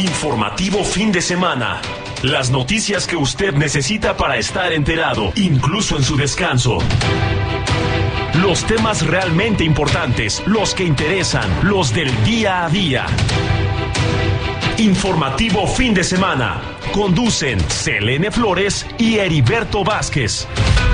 Informativo fin de semana. Las noticias que usted necesita para estar enterado, incluso en su descanso. Los temas realmente importantes, los que interesan, los del día a día. Informativo fin de semana. Conducen Selene Flores y Heriberto Vázquez.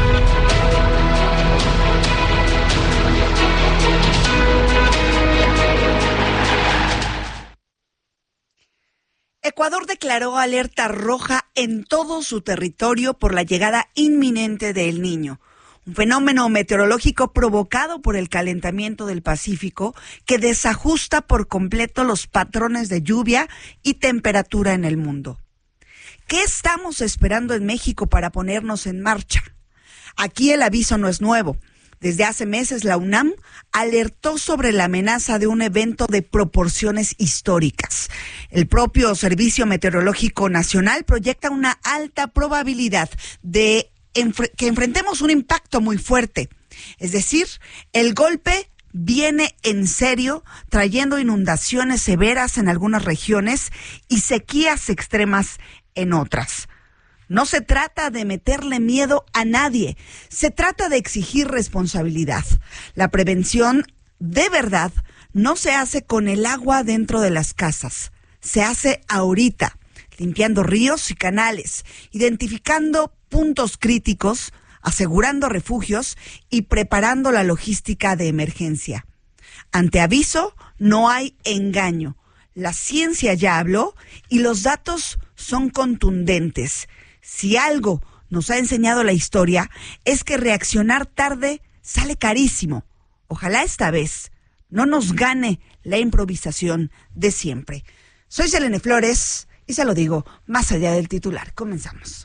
Ecuador declaró alerta roja en todo su territorio por la llegada inminente de El Niño, un fenómeno meteorológico provocado por el calentamiento del Pacífico que desajusta por completo los patrones de lluvia y temperatura en el mundo. ¿Qué estamos esperando en México para ponernos en marcha? Aquí el aviso no es nuevo. Desde hace meses la UNAM alertó sobre la amenaza de un evento de proporciones históricas. El propio Servicio Meteorológico Nacional proyecta una alta probabilidad de que enfrentemos un impacto muy fuerte. Es decir, el golpe viene en serio, trayendo inundaciones severas en algunas regiones y sequías extremas en otras. No se trata de meterle miedo a nadie, se trata de exigir responsabilidad. La prevención, de verdad, no se hace con el agua dentro de las casas, se hace ahorita, limpiando ríos y canales, identificando puntos críticos, asegurando refugios y preparando la logística de emergencia. Ante aviso, no hay engaño. La ciencia ya habló y los datos son contundentes. Si algo nos ha enseñado la historia, es que reaccionar tarde sale carísimo. Ojalá esta vez no nos gane la improvisación de siempre. Soy Selene Flores y se lo digo más allá del titular. Comenzamos.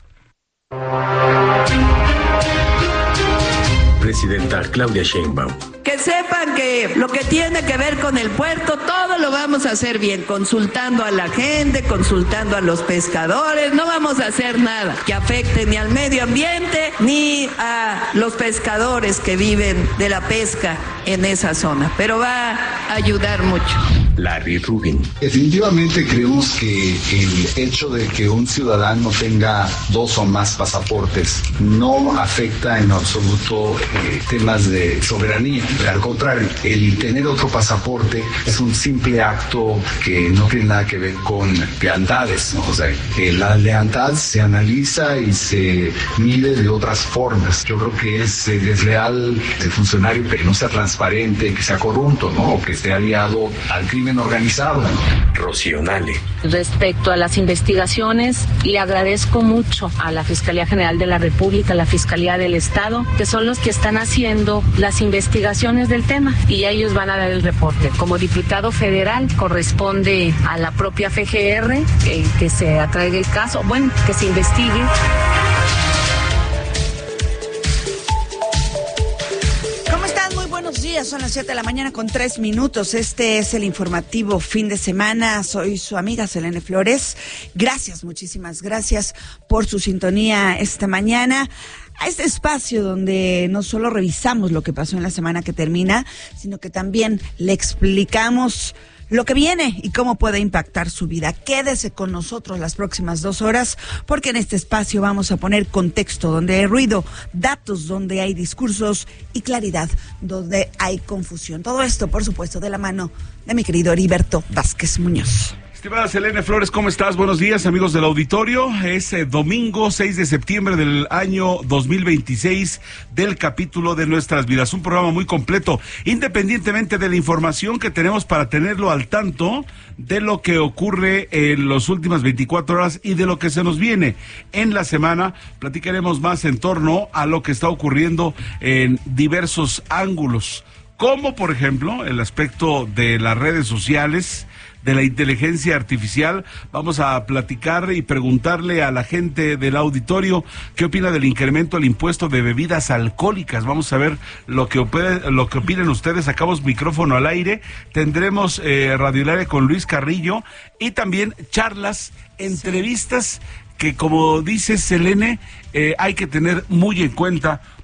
Presidenta Claudia Sheinbaum. Que sepan que lo que tiene que ver con el puerto, todo lo vamos a hacer bien, consultando a la gente, consultando a los pescadores, no vamos a hacer nada que afecte ni al medio ambiente ni a los pescadores que viven de la pesca en esa zona, pero va a ayudar mucho. Larry Rubin. Definitivamente creemos que el hecho de que un ciudadano tenga 2 o más pasaportes no afecta en absoluto temas de soberanía. Al contrario, el tener otro pasaporte es un simple acto que no tiene nada que ver con lealtades, ¿no? O sea, la lealtad se analiza y se mide de otras formas. Yo creo que es desleal el funcionario que no sea transparente, que sea corrupto, ¿no? O que esté aliado al crimen organizado. Rocío Nale. Respecto a las investigaciones, le agradezco mucho a la Fiscalía General de la República, a la Fiscalía del Estado, que son los que están haciendo las investigaciones del tema y ya ellos van a dar el reporte. Como diputado federal corresponde a la propia FGR que se atraiga el caso, bueno, que se investigue. Buenos días, son las 7 de la mañana con 3 minutos. Este es el informativo fin de semana. Soy su amiga Selene Flores. Gracias, muchísimas gracias por su sintonía esta mañana a este espacio donde no solo revisamos lo que pasó en la semana que termina, sino que también le explicamos lo que viene y cómo puede impactar su vida. Quédese con nosotros las próximas 2 horas, porque en este espacio vamos a poner contexto donde hay ruido, datos donde hay discursos y claridad donde hay confusión. Todo esto, por supuesto, de la mano de mi querido Heriberto Vázquez Muñoz. Estimada Selene Flores, ¿cómo estás? Buenos días, amigos del auditorio. Es domingo 6 de septiembre del año 2026 del capítulo de Nuestras Vidas. Un programa muy completo, independientemente de la información que tenemos para tenerlo al tanto de lo que ocurre en las últimas 24 horas y de lo que se nos viene en la semana. Platicaremos más en torno a lo que está ocurriendo en diversos ángulos, como por ejemplo el aspecto de las redes sociales, de la inteligencia artificial. Vamos a platicar y preguntarle a la gente del auditorio qué opina del incremento del impuesto de bebidas alcohólicas. Vamos a ver lo que opinen ustedes. Sacamos micrófono al aire. Tendremos Radio al Aire con Luis Carrillo y también charlas, entrevistas que, como dice Selene, hay que tener muy en cuenta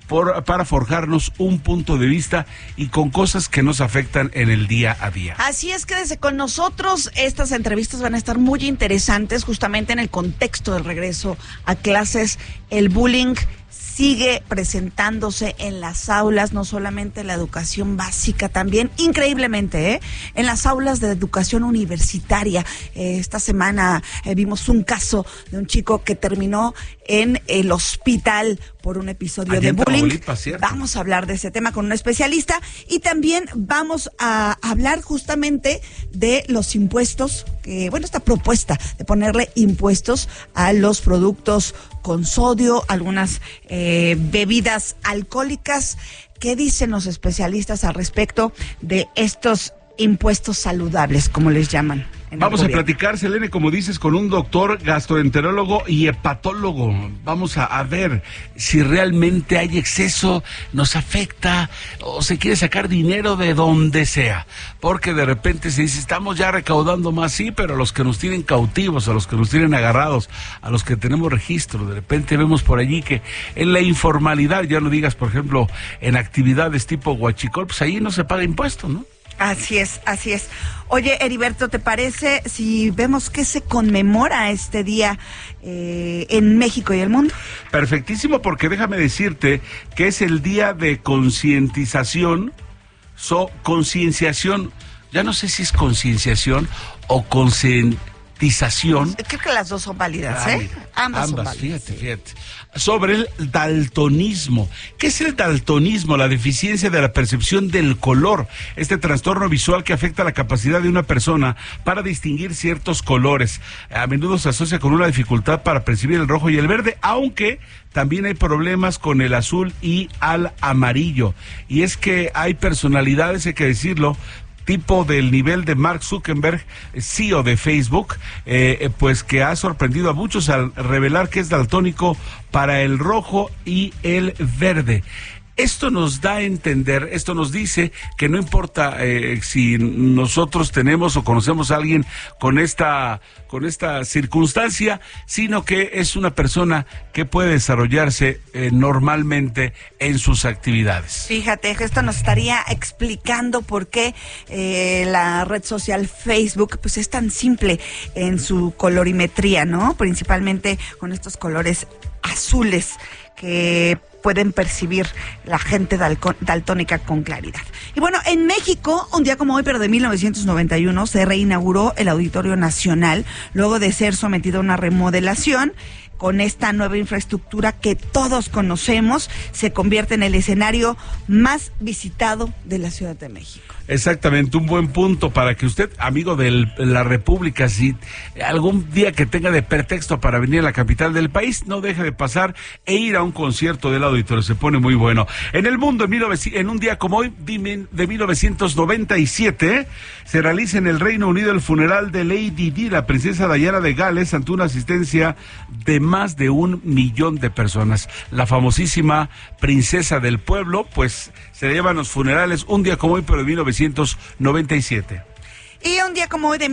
para forjarnos un punto de vista y con cosas que nos afectan en el día a día. Así es, quédese con nosotros. Estas entrevistas van a estar muy interesantes justamente en el contexto del regreso a clases. El bullying sigue presentándose en las aulas, no solamente en la educación básica, también increíblemente en las aulas de educación universitaria. Esta semana vimos un caso de un chico que terminó en el hospital por un episodio allá de bullying. Vamos a hablar de ese tema con un especialista y también vamos a hablar justamente de los impuestos, esta propuesta de ponerle impuestos a los productos con sodio, algunas bebidas alcohólicas. ¿Qué dicen los especialistas al respecto de estos impuestos saludables, como les llaman? Vamos a platicar, Selene, como dices, con un doctor gastroenterólogo y hepatólogo. Vamos a ver si realmente hay exceso, nos afecta o se quiere sacar dinero de donde sea. Porque de repente se dice, estamos ya recaudando más, sí, pero a los que nos tienen cautivos, a los que nos tienen agarrados, a los que tenemos registro, de repente vemos por allí que en la informalidad, ya no digas, por ejemplo, en actividades tipo huachicol, pues ahí no se paga impuesto, ¿no? Así es, así es. Oye, Heriberto, ¿te parece si vemos qué se conmemora este día en México y el mundo? Perfectísimo, porque déjame decirte que es el día de concienciación, ya no sé si es concienciación o concientización. Creo que las dos son válidas, Ambas son válidas. Fíjate. Sobre el daltonismo. ¿Qué es el daltonismo? La deficiencia de la percepción del color. Este trastorno visual que afecta la capacidad de una persona para distinguir ciertos colores. A menudo se asocia con una dificultad para percibir el rojo y el verde, aunque también hay problemas con el azul y al amarillo. Y es que hay personalidades, hay que decirlo, tipo del nivel de Mark Zuckerberg, CEO de Facebook, pues que ha sorprendido a muchos al revelar que es daltónico para el rojo y el verde. Esto nos da a entender, esto nos dice que no importa si nosotros tenemos o conocemos a alguien con esta circunstancia, sino que es una persona que puede desarrollarse normalmente en sus actividades. Fíjate, esto nos estaría explicando por qué la red social Facebook pues es tan simple en su colorimetría, ¿no? Principalmente con estos colores azules que pueden percibir la gente daltónica con claridad. Y bueno, en México, un día como hoy, pero de 1991, se reinauguró el Auditorio Nacional, luego de ser sometido a una remodelación. Con esta nueva infraestructura que todos conocemos, se convierte en el escenario más visitado de la Ciudad de México. Exactamente, un buen punto para que usted, amigo de la República, si algún día que tenga de pretexto para venir a la capital del país, no deje de pasar e ir a un concierto del Auditorio, se pone muy bueno. En el mundo, en un día como hoy, de 1997, se realiza en el Reino Unido el funeral de Lady Di, la princesa Diana de Gales, ante una asistencia de más de 1 millón de personas. La famosísima princesa del pueblo, pues se le llevan los funerales un día como hoy, pero de 1997. Y un día como hoy de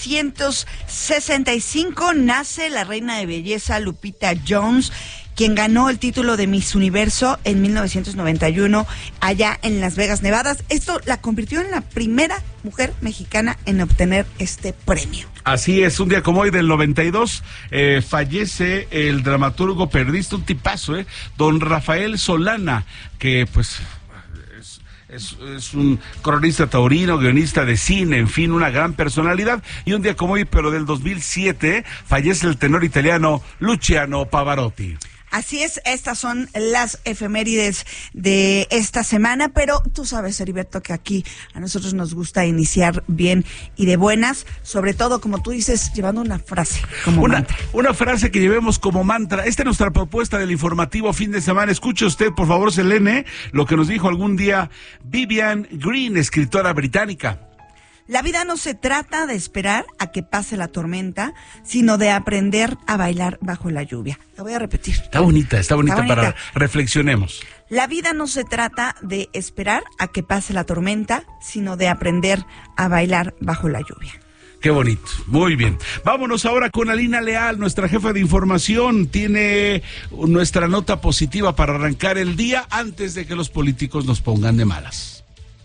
1965 nace la reina de belleza Lupita Jones, quien ganó el título de Miss Universo en 1991 allá en Las Vegas, Nevada. Esto la convirtió en la primera mujer mexicana en obtener este premio. Así es, un día como hoy del 92 fallece el dramaturgo periodista, un tipazo, don Rafael Solana, que pues es un cronista taurino, guionista de cine, en fin, una gran personalidad. Y un día como hoy, pero del 2007, fallece el tenor italiano Luciano Pavarotti. Así es, estas son las efemérides de esta semana, pero tú sabes, Heriberto, que aquí a nosotros nos gusta iniciar bien y de buenas, sobre todo, como tú dices, llevando una frase como mantra. Una frase que llevemos como mantra. Esta es nuestra propuesta del informativo fin de semana. Escuche usted, por favor, Selene, lo que nos dijo algún día Vivian Green, escritora británica. La vida no se trata de esperar a que pase la tormenta, sino de aprender a bailar bajo la lluvia. La voy a repetir. Está bonita para reflexionemos. La vida no se trata de esperar a que pase la tormenta, sino de aprender a bailar bajo la lluvia. Qué bonito, muy bien. Vámonos ahora con Alina Leal, nuestra jefa de información. Tiene nuestra nota positiva para arrancar el día antes de que los políticos nos pongan de malas.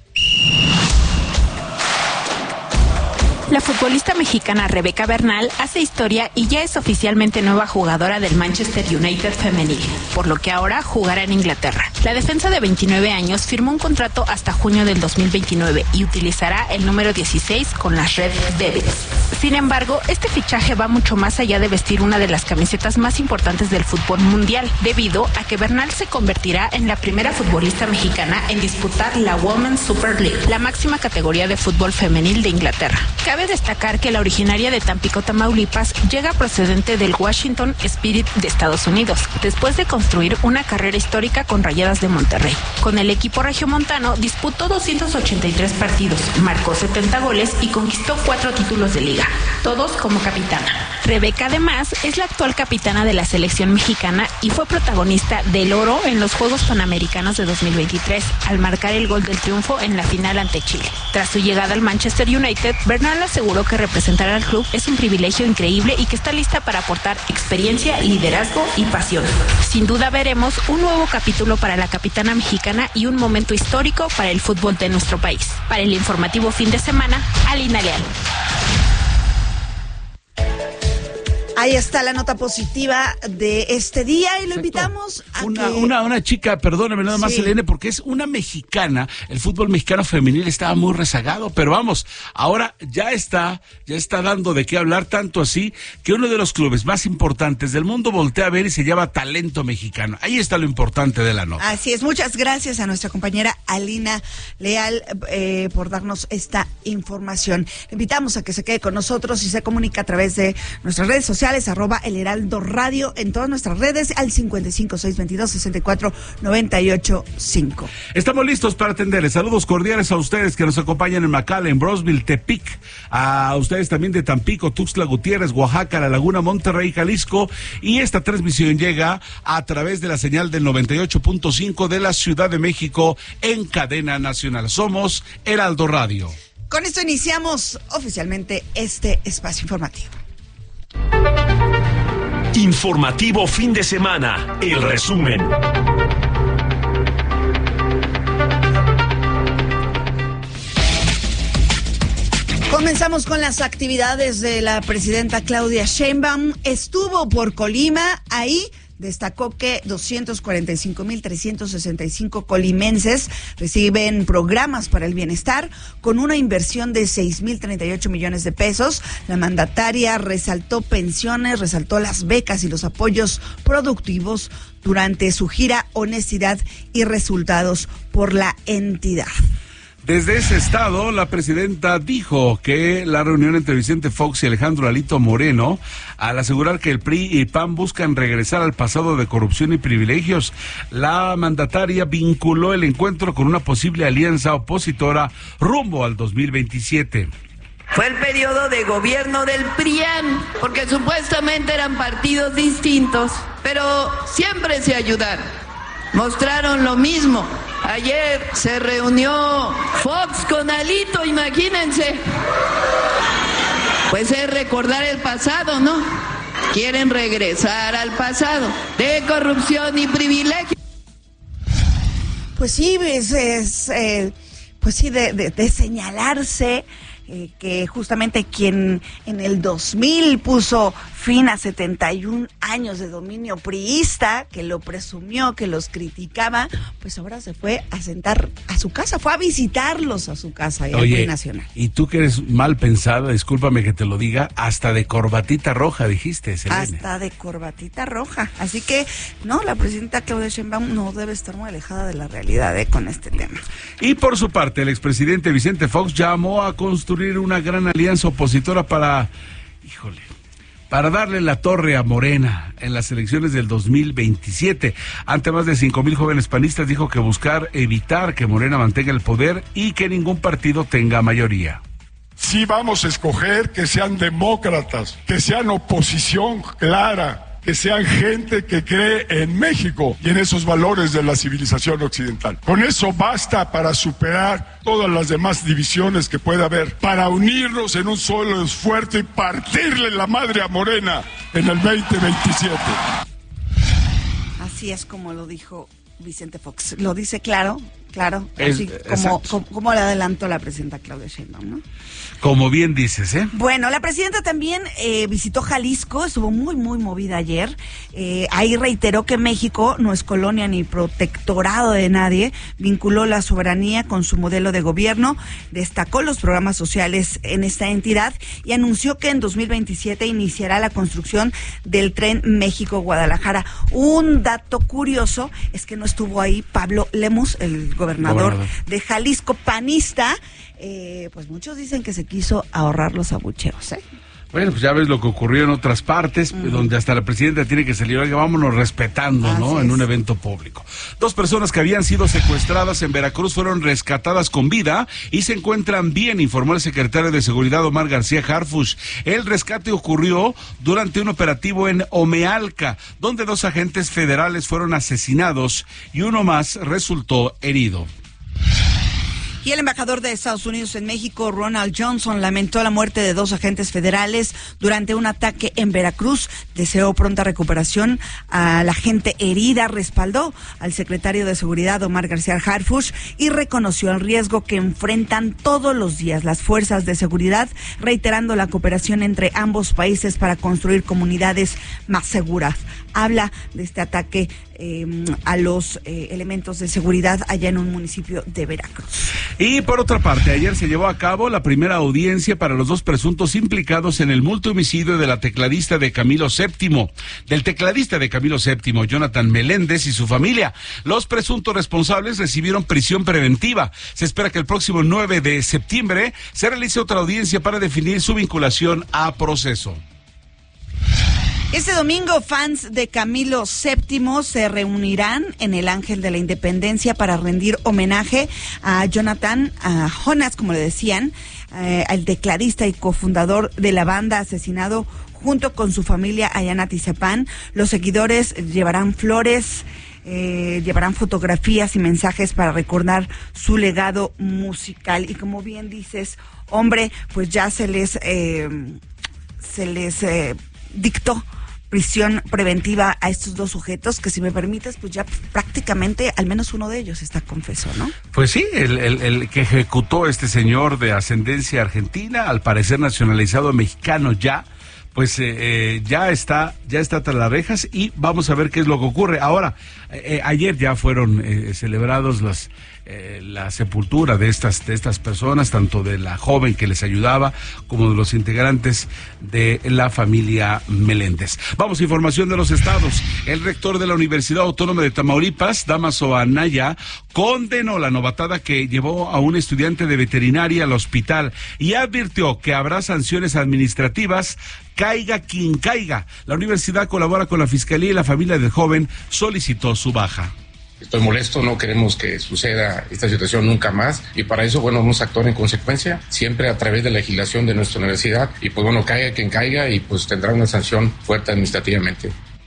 La futbolista mexicana Rebeca Bernal hace historia y ya es oficialmente nueva jugadora del Manchester United femenil, por lo que ahora jugará en Inglaterra. La defensa de 29 años firmó un contrato hasta junio del 2029 y utilizará el número 16 con las Red Devils. Sin embargo, este fichaje va mucho más allá de vestir una de las camisetas más importantes del fútbol mundial, debido a que Bernal se convertirá en la primera futbolista mexicana en disputar la Women's Super League, la máxima categoría de fútbol femenil de Inglaterra. Cabe destacar que la originaria de Tampico, Tamaulipas, llega procedente del Washington Spirit de Estados Unidos, después de construir una carrera histórica con Rayadas de Monterrey. Con el equipo regiomontano disputó 283 partidos, marcó 70 goles y conquistó 4 títulos de liga, todos como capitana. Rebeca, además, es la actual capitana de la selección mexicana y fue protagonista del oro en los Juegos Panamericanos de 2023, al marcar el gol del triunfo en la final ante Chile. Tras su llegada al Manchester United, Bernal aseguró que representar al club es un privilegio increíble y que está lista para aportar experiencia, liderazgo y pasión. Sin duda veremos un nuevo capítulo para la capitana mexicana y un momento histórico para el fútbol de nuestro país. Para el informativo fin de semana, Alina Leal. Ahí está la nota positiva de este día y lo invitamos a una chica, perdóname nada más, Elena, porque es una mexicana. El fútbol mexicano femenil estaba muy rezagado, pero vamos, ahora ya está dando de qué hablar, tanto así que uno de los clubes más importantes del mundo voltea a ver y se llama Talento Mexicano. Ahí está lo importante de la nota. Así es, muchas gracias a nuestra compañera Alina Leal por darnos esta información. Le invitamos a que se quede con nosotros y se comunica a través de nuestras redes sociales, @El Heraldo Radio, en todas nuestras redes, al 55-622-64-98-5. Estamos listos para atenderles. Saludos cordiales a ustedes que nos acompañan en McAllen, Brosville, Tepic, a ustedes también de Tampico, Tuxtla Gutiérrez, Oaxaca, La Laguna, Monterrey, Jalisco, y esta transmisión llega a través de la señal del 98.5 de la Ciudad de México en cadena nacional. Somos Heraldo Radio. Con esto iniciamos oficialmente este espacio informativo. Informativo fin de semana, el resumen. Comenzamos con las actividades de la presidenta Claudia Sheinbaum. Estuvo por Colima, ahí destacó que 245,365 colimenses reciben programas para el bienestar con una inversión de 6,038 millones de pesos. La mandataria resaltó pensiones, resaltó las becas y los apoyos productivos durante su gira Honestidad y Resultados por la entidad. Desde ese estado, la presidenta dijo que la reunión entre Vicente Fox y Alejandro Alito Moreno, al asegurar que el PRI y PAN buscan regresar al pasado de corrupción y privilegios, la mandataria vinculó el encuentro con una posible alianza opositora rumbo al 2027. Fue el periodo de gobierno del PRIAN, porque supuestamente eran partidos distintos, pero siempre se ayudaron. Mostraron lo mismo. Ayer se reunió Fox con Alito, imagínense. Pues es recordar el pasado, ¿no? Quieren regresar al pasado de corrupción y privilegio. Pues sí, de señalarse que justamente quien en el 2000 puso fin a 71 años de dominio priista, que lo presumió, que los criticaba, pues ahora se fue a sentar a su casa, fue a visitarlos a su casa en el Nacional. Y tú que eres mal pensada, discúlpame que te lo diga, hasta de corbatita roja dijiste, Selene. Hasta de corbatita roja. Así que, no, la presidenta Claudia Sheinbaum no debe estar muy alejada de la realidad con este tema. Y por su parte, el expresidente Vicente Fox llamó a construir una gran alianza opositora para darle la torre a Morena en las elecciones del 2027. Ante más de 5,000 jóvenes panistas, dijo que buscar evitar que Morena mantenga el poder y que ningún partido tenga mayoría. Sí vamos a escoger que sean demócratas, que sean oposición clara, que sean gente que cree en México y en esos valores de la civilización occidental. Con eso basta para superar todas las demás divisiones que pueda haber, para unirnos en un solo esfuerzo y partirle la madre a Morena en el 2027. Así es como lo dijo Vicente Fox. Lo dice claro, así como le adelantó la presidenta Claudia Sheinbaum, ¿no? Como bien dices, ¿eh? Bueno, la presidenta también visitó Jalisco, estuvo muy movida ayer. Ahí reiteró que México no es colonia ni protectorado de nadie, vinculó la soberanía con su modelo de gobierno, destacó los programas sociales en esta entidad y anunció que en 2027 iniciará la construcción del tren México-Guadalajara. Un dato curioso es que no estuvo ahí Pablo Lemus, el gobernador de Jalisco, panista. Pues muchos dicen que se quiso ahorrar los abucheos, ¿eh? Bueno, pues ya ves lo que ocurrió en otras partes, donde hasta la presidenta tiene que salir, oiga, vámonos respetando, ¿no? En un evento público. 2 personas que habían sido secuestradas en Veracruz fueron rescatadas con vida y se encuentran bien, informó el secretario de Seguridad Omar García Harfuch. El rescate ocurrió durante un operativo en Omealca, donde 2 agentes federales fueron asesinados y uno más resultó herido. Y el embajador de Estados Unidos en México, Ronald Johnson, lamentó la muerte de 2 agentes federales durante un ataque en Veracruz. Deseó pronta recuperación a la gente herida, respaldó al secretario de Seguridad, Omar García Harfuch, y reconoció el riesgo que enfrentan todos los días las fuerzas de seguridad, reiterando la cooperación entre ambos países para construir comunidades más seguras. Habla de este ataque a los elementos de seguridad allá en un municipio de Veracruz. Y por otra parte, ayer se llevó a cabo la primera audiencia para los 2 presuntos implicados en el multihomicidio de la tecladista de Camilo VII, Jonathan Meléndez y su familia. Los presuntos responsables recibieron prisión preventiva. Se espera que el próximo 9 de septiembre se realice otra audiencia para definir su vinculación a proceso. Este domingo, fans de Camilo VII se reunirán en el Ángel de la Independencia para rendir homenaje a Jonathan, a Jonas, como le decían, al tecladista y cofundador de la banda, asesinado junto con su familia allá en Atizapán. Los seguidores llevarán flores, llevarán fotografías y mensajes para recordar su legado musical. Y como bien dices, hombre, pues ya se les dictó prisión preventiva a estos 2 sujetos, que si me permites, pues ya prácticamente al menos uno de ellos está confeso, ¿no? Pues sí, el que ejecutó este señor de ascendencia argentina, al parecer nacionalizado mexicano ya, pues ya está tras las rejas y vamos a ver qué es lo que ocurre. Ahora, ayer ya fueron celebrados la sepultura de estas personas, tanto de la joven que les ayudaba como de los integrantes de la familia Meléndez. Vamos a información de los estados. El rector de la Universidad Autónoma de Tamaulipas, Dámaso Anaya, condenó la novatada que llevó a un estudiante de veterinaria al hospital y advirtió que habrá sanciones administrativas, caiga quien caiga. La universidad colabora con la Fiscalía y la familia del joven solicitó su baja. Estoy molesto, no queremos que suceda esta situación nunca más y para eso, bueno, vamos a actuar en consecuencia, siempre a través de la legislación de nuestra universidad y pues bueno, caiga quien caiga y pues tendrá una sanción fuerte administrativamente.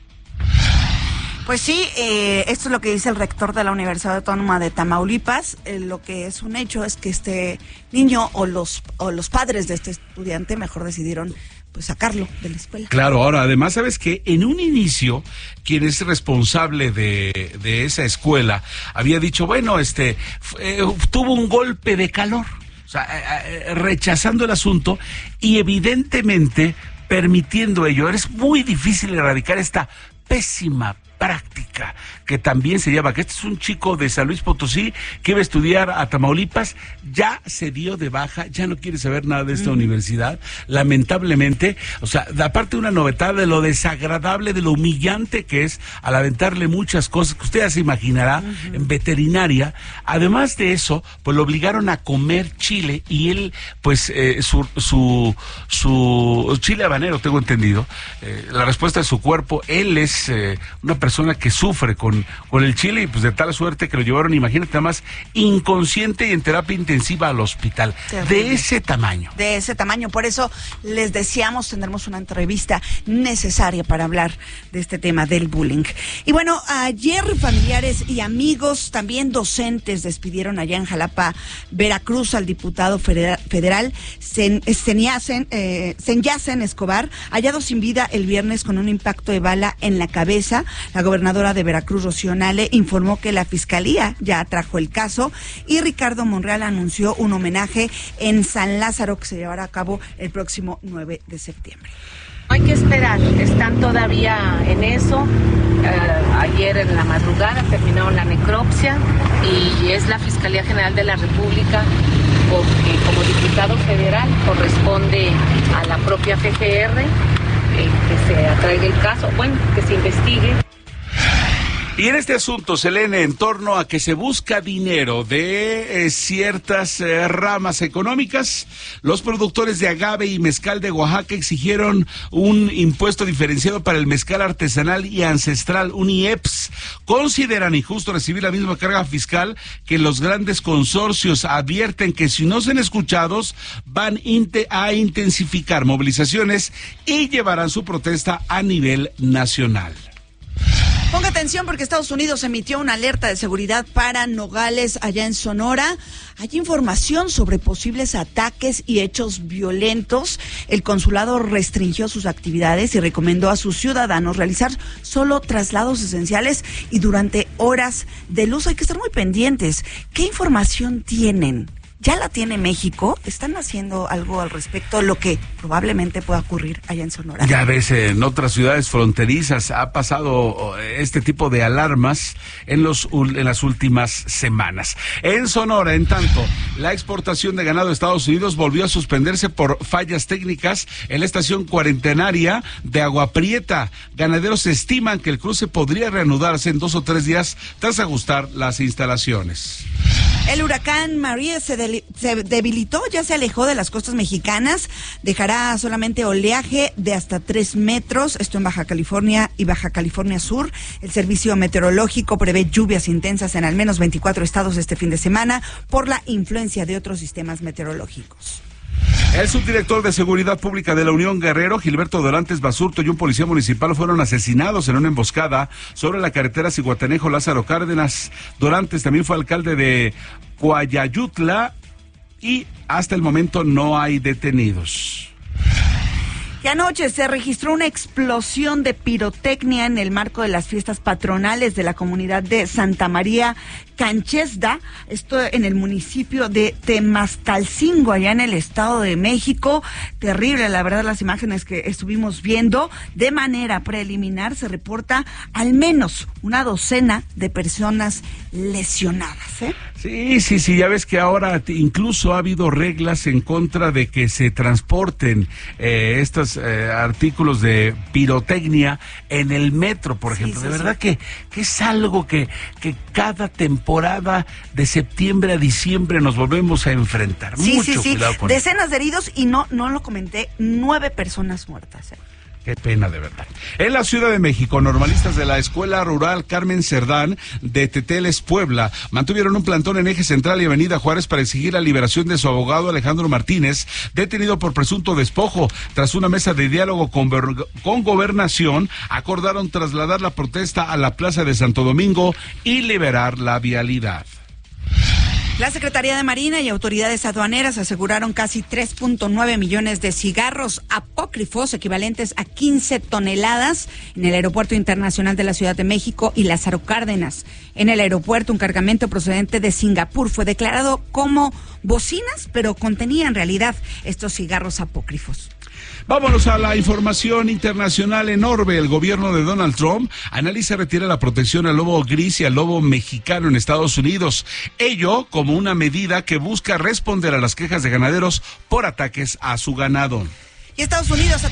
Pues sí, esto es lo que dice el rector de la Universidad Autónoma de Tamaulipas. Lo que es un hecho es que este niño o los padres de este estudiante mejor decidieron pues sacarlo de la escuela. Claro, ahora además sabes que en un inicio quien es responsable de esa escuela había dicho, bueno, tuvo un golpe de calor, o sea, rechazando el asunto y evidentemente permitiendo ello. Es muy difícil erradicar esta pésima práctica que también se llama, que este es un chico de San Luis Potosí que iba a estudiar a Tamaulipas, ya se dio de baja, ya no quiere saber nada de esta universidad, lamentablemente, o sea, aparte una novedad de lo desagradable, de lo humillante que es al aventarle muchas cosas que usted ya se imaginará en veterinaria. Además de eso, pues lo obligaron a comer chile y él, pues su chile habanero, tengo entendido, la respuesta de su cuerpo, él es una persona que sufre sufre con el chile, y pues de tal suerte que lo llevaron, imagínate nada más, inconsciente y en terapia intensiva al hospital. Terrible. De ese tamaño. De ese tamaño, por eso les decíamos, tendremos una entrevista necesaria para hablar de este tema del bullying. Y bueno, ayer familiares y amigos, también docentes, despidieron allá en Jalapa, Veracruz, al diputado federal Senyacen Escobar, hallado sin vida el viernes con un impacto de bala en la cabeza. La gobernadora de Veracruz, Rocío Nale, informó que la fiscalía ya trajo el caso y Ricardo Monreal anunció un homenaje en San Lázaro que se llevará a cabo el próximo 9 de septiembre. Hay que esperar, están todavía en eso. Ayer en la madrugada terminaron la necropsia y es la Fiscalía General de la República, porque como diputado federal corresponde a la propia FGR que se atraiga el caso, que se investigue. Y en este asunto, Selene, en torno a que se busca dinero de ciertas ramas económicas, los productores de agave y mezcal de Oaxaca exigieron un impuesto diferenciado para el mezcal artesanal y ancestral, un IEPS. Consideran injusto recibir la misma carga fiscal que los grandes consorcios. Advierten que si no son escuchados, van a intensificar movilizaciones y llevarán su protesta a nivel nacional. Ponga atención porque Estados Unidos emitió una alerta de seguridad para Nogales allá en Sonora. Hay información sobre posibles ataques y hechos violentos. El consulado restringió sus actividades y recomendó a sus ciudadanos realizar solo traslados esenciales y durante horas de luz. Hay que estar muy pendientes. ¿Qué información tienen? ¿Ya la tiene México? ¿Están haciendo algo al respecto de lo que probablemente pueda ocurrir allá en Sonora? Ya ves, en otras ciudades fronterizas ha pasado este tipo de alarmas en las últimas semanas. En Sonora, en tanto, la exportación de ganado de Estados Unidos volvió a suspenderse por fallas técnicas en la estación cuarentenaria de Agua Prieta. Ganaderos estiman que el cruce podría reanudarse en 2 o 3 días tras ajustar las instalaciones. El huracán María se debilitó, ya se alejó de las costas mexicanas, dejará solamente oleaje de hasta 3 metros, esto en Baja California y Baja California Sur. El servicio meteorológico prevé lluvias intensas en al menos 24 estados este fin de semana por la influencia de otros sistemas meteorológicos. El subdirector de Seguridad Pública de la Unión Guerrero, Gilberto Dorantes Basurto, y un policía municipal fueron asesinados en una emboscada sobre la carretera Zihuatanejo-Lázaro Cárdenas. Dorantes también fue alcalde de Coayayutla y hasta el momento no hay detenidos. Y anoche se registró una explosión de pirotecnia en el marco de las fiestas patronales de la comunidad de Santa María Canchesda, esto en el municipio de Temascalcingo, allá en el Estado de México. Terrible, la verdad, las imágenes que estuvimos viendo. De manera preliminar se reporta al menos una docena de personas lesionadas, ¿eh? Sí, ya ves que ahora incluso ha habido reglas en contra de que se transporten estos artículos de pirotecnia en el metro, por ejemplo. De verdad que es algo que cada temporada de septiembre a diciembre nos volvemos a enfrentar. Mucho cuidado con decenas de heridos y no lo comenté, 9 personas muertas, ¿eh? Qué pena, de verdad. En la Ciudad de México, normalistas de la Escuela Rural Carmen Cerdán de Teteles, Puebla, mantuvieron un plantón en Eje Central y Avenida Juárez para exigir la liberación de su abogado Alejandro Martínez, detenido por presunto despojo. Tras una mesa de diálogo con Gobernación, acordaron trasladar la protesta a la Plaza de Santo Domingo y liberar la vialidad. La Secretaría de Marina y autoridades aduaneras aseguraron casi 3.9 millones de cigarros apócrifos, equivalentes a 15 toneladas, en el Aeropuerto Internacional de la Ciudad de México y Lázaro Cárdenas. En el aeropuerto, un cargamento procedente de Singapur fue declarado como bocinas, pero contenía en realidad estos cigarros apócrifos. Vámonos a la información internacional. En Orbe, el gobierno de Donald Trump analiza retirar la protección al lobo gris y al lobo mexicano en Estados Unidos. Ello como una medida que busca responder a las quejas de ganaderos por ataques a su ganado. Y Estados Unidos